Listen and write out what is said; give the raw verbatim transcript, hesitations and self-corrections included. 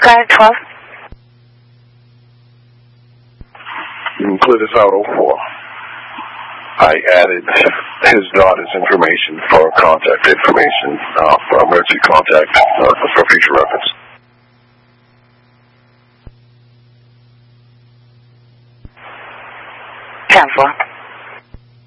Guy twelve. Clear this out oh four. I added his daughter's information for contact information, uh, for emergency contact, uh, for future reference. ten four.